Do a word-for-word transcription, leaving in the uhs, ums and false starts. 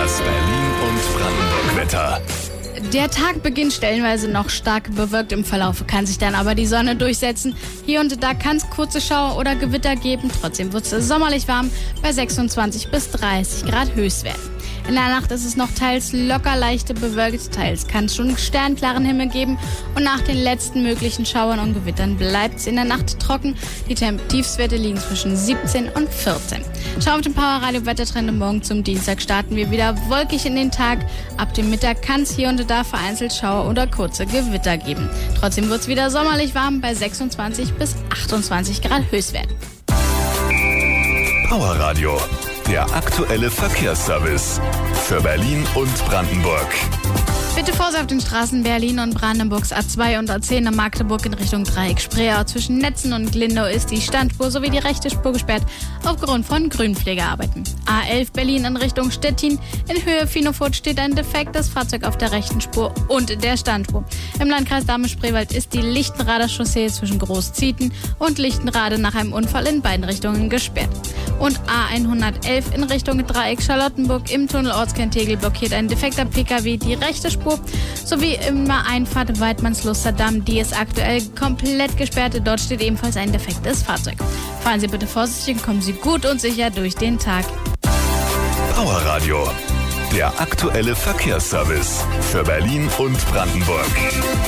Das Berlin- und Brandenburg-Wetter. Der Tag beginnt stellenweise noch stark bewölkt, im Verlauf kann sich dann aber die Sonne durchsetzen. Hier und da kann es kurze Schauer oder Gewitter geben, trotzdem wird es sommerlich warm bei sechsundzwanzig bis dreißig Grad Höchstwert. In der Nacht ist es noch teils locker leichte bewölkt, teils kann es schon sternklaren Himmel geben und nach den letzten möglichen Schauern und Gewittern bleibt es in der Nacht trocken. Die Tiefstwerte liegen zwischen siebzehn und vierzehn. Schauen wir auf den Powerradio Wettertrend. Morgen zum Dienstag starten wir wieder wolkig in den Tag. Ab dem Mittag kann es hier und da vereinzelt Schauer oder kurze Gewitter geben. Trotzdem wird es wieder sommerlich warm bei sechsundzwanzig bis achtundzwanzig Grad Höchstwert. Powerradio, der aktuelle Verkehrsservice für Berlin und Brandenburg. Bitte Vorsicht auf den Straßen Berlin und Brandenburgs A zwei und A zehn in Magdeburg in Richtung Dreieck Spreeau. Zwischen Netzen und Glindau ist die Standspur sowie die rechte Spur gesperrt aufgrund von Grünpflegearbeiten. A elf Berlin in Richtung Stettin. In Höhe Finofurt steht ein defektes Fahrzeug auf der rechten Spur und der Standspur. Im Landkreis Dahme-Spreewald ist die Lichtenrader Chaussee zwischen Großzieten und Lichtenrade nach einem Unfall in beiden Richtungen gesperrt. Und A hundertelf in Richtung Dreieck Charlottenburg im Tunnel Ortskern-Tegel blockiert ein defekter Pkw die rechte Spur sowie immer Einfahrt Weidmannsluster Damm, die ist aktuell komplett gesperrt. Dort steht ebenfalls ein defektes Fahrzeug. Fahren Sie bitte vorsichtig und kommen Sie gut und sicher durch den Tag. Powerradio, der aktuelle Verkehrsservice für Berlin und Brandenburg.